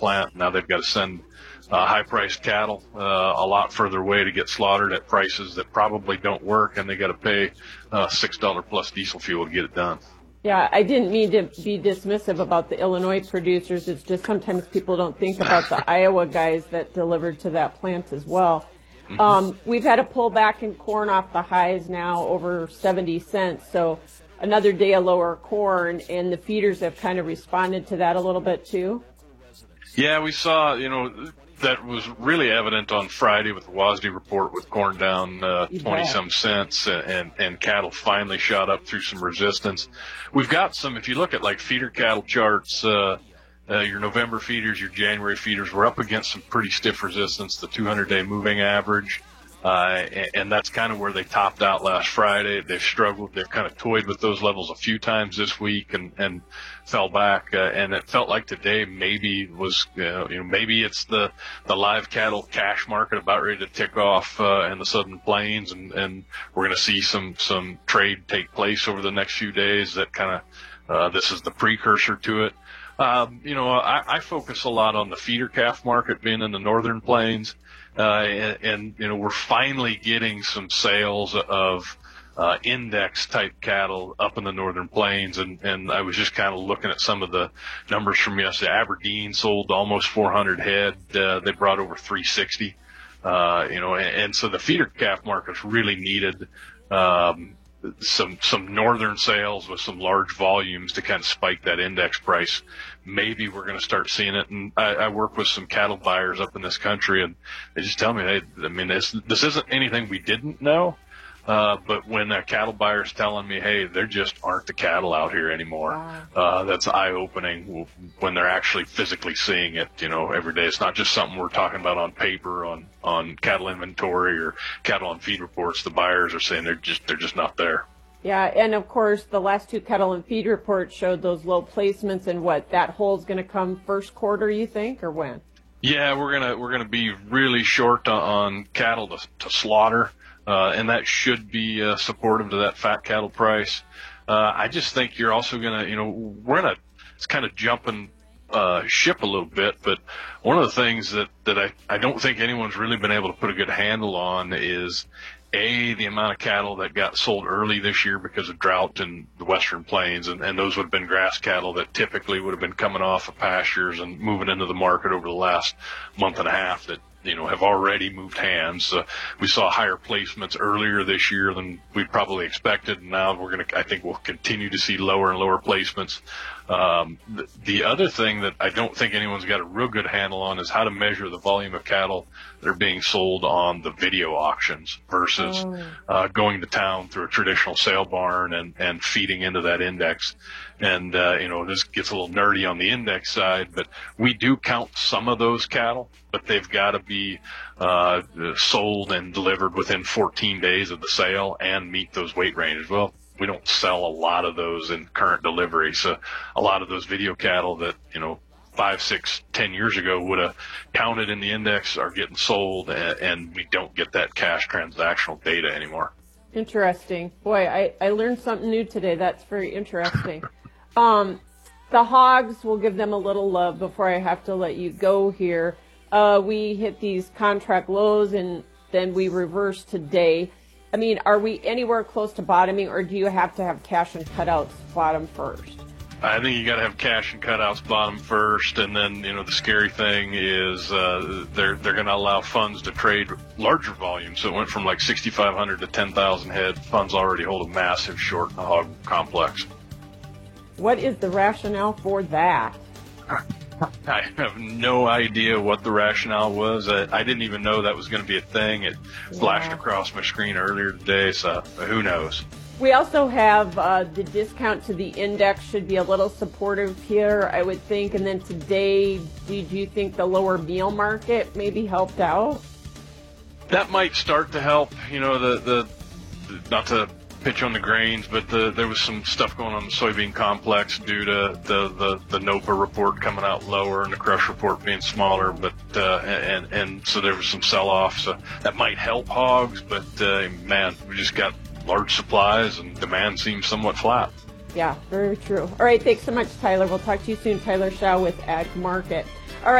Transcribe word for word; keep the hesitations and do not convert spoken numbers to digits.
plant. Now they've got to send uh, high-priced cattle uh, a lot further away to get slaughtered at prices that probably don't work, and they got to pay uh, six dollars plus diesel fuel to get it done. Yeah, I didn't mean to be dismissive about the Illinois producers. It's just sometimes people don't think about the Iowa guys that delivered to that plant as well. Mm-hmm. Um, we've had a pullback in corn off the highs now over seventy cents, so another day of lower corn, and the feeders have kind of responded to that a little bit too. Yeah, we saw, you know, that was really evident on Friday with the W A S D report with corn down uh, twenty-some cents, and, and, and cattle finally shot up through some resistance. We've got some, if you look at like feeder cattle charts, uh, uh, your November feeders, your January feeders, we're up against some pretty stiff resistance, the two hundred day moving average. Uh, and, and that's kind of where they topped out last Friday. They've struggled. They've kind of toyed with those levels a few times this week and, and fell back. Uh, and it felt like today maybe was, you know, you know, maybe it's the, the live cattle cash market about ready to tick off, uh, in the Southern Plains. And, and we're going to see some, some trade take place over the next few days that kind of, uh, this is the precursor to it. Um, you know, I, I focus a lot on the feeder calf market being in the Northern Plains. Uh, and, and, you know, we're finally getting some sales of, uh, index type cattle up in the Northern Plains. And, and I was just kind of looking at some of the numbers from yesterday. Aberdeen sold almost four hundred head. Uh, they brought over three sixty, uh, you know, and, and so the feeder calf market's really needed, um, some, some northern sales with some large volumes to kind of spike that index price. Maybe we're going to start seeing it. And I, I work with some cattle buyers up in this country, and they just tell me, hey, I mean, this, this isn't anything we didn't know. Uh, but when a cattle buyer's telling me, hey, there just aren't the cattle out here anymore, wow. uh, that's eye-opening when they're actually physically seeing it, you know, every day. It's not just something we're talking about on paper, on, on cattle inventory or cattle on feed reports. The buyers are saying they're just, they're just not there. Yeah, and of course, the last two cattle and feed reports showed those low placements, and what, that hole's going to come first quarter, you think, or when? Yeah, we're gonna we're gonna be really short on, on cattle to, to slaughter, uh, and that should be uh, supportive to that fat cattle price. Uh, I just think you're also gonna, you know, we're gonna it's kind of jumping uh, ship a little bit, but one of the things that that I I don't think anyone's really been able to put a good handle on is, A, the amount of cattle that got sold early this year because of drought in the Western Plains, and, and those would have been grass cattle that typically would have been coming off of pastures and moving into the market over the last month and a half that, you know, have already moved hands. Uh, we saw higher placements earlier this year than we probably expected, and now we're going to, I think we'll continue to see lower and lower placements. Um, the, the other thing that I don't think anyone's got a real good handle on is how to measure the volume of cattle that are being sold on the video auctions versus oh. uh, going to town through a traditional sale barn and, and feeding into that index. And, uh, you know, this gets a little nerdy on the index side, but we do count some of those cattle, but they've got to be uh, sold and delivered within fourteen days of the sale and meet those weight ranges. Well, we don't sell a lot of those in current delivery. So a lot of those video cattle that, you know, five, six, ten years ago would have counted in the index are getting sold, and, and we don't get that cash transactional data anymore. Interesting. Boy, I, I learned something new today. That's very interesting. um, the hogs, we'll give them a little love before I have to let you go here. Uh, we hit these contract lows, and then we reversed today. I mean, are we anywhere close to bottoming, or do you have to have cash and cutouts bottom first? I think you got to have cash and cutouts bottom first, and then, you know, the scary thing is uh, they're they're going to allow funds to trade larger volumes. So it went from like sixty-five hundred to ten thousand head. Funds already hold a massive short in the hog complex. What is the rationale for that? I have no idea what the rationale was. I, I didn't even know that was going to be a thing. It yeah. flashed across my screen earlier today, so who knows? We also have uh, the discount to the index should be a little supportive here, I would think. And then today, did you think the lower meal market maybe helped out? That might start to help. You know, the, the, the not to pitch on the grains, but the, there was some stuff going on in the soybean complex due to the, the, the NOPA report coming out lower and the crush report being smaller. But uh, and and so there was some sell-off. So that might help hogs, but uh, man, we just got large supplies and demand seems somewhat flat. Yeah, very true. All right, thanks so much, Tyler. We'll talk to you soon. Tyler Shaw with Ag Market.